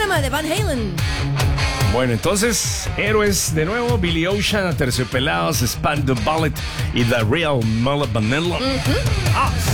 Panama de Van Halen. Bueno, entonces, héroes de nuevo: Billy Ocean, Aterciopelados, Spandau Ballet y The Real Mullet Vanilla.